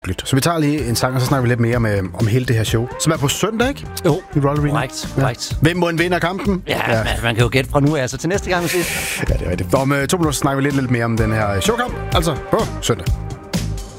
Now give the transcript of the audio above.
Så vi tager lige en sang, og så snakker vi lidt mere om hele det her show, som er på søndag, ikke? Jo, i Royal Arena. Korrekt. Hvem må vinder kampen? Ja, man kan jo gætte fra nu af, så til næste gang vi ses. Ja, det er rigtigt. Om 2 minutter snakker vi lidt mere om den her showkamp, altså på søndag.